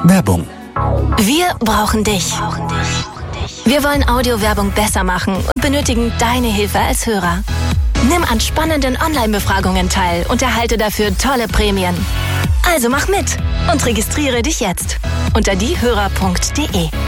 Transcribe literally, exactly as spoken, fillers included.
Werbung. Wir brauchen dich. Wir wollen Audiowerbung besser machen und benötigen deine Hilfe als Hörer. Nimm an spannenden Online-Befragungen teil und erhalte dafür tolle Prämien. Also mach mit und registriere dich jetzt unter diehörer punkt de.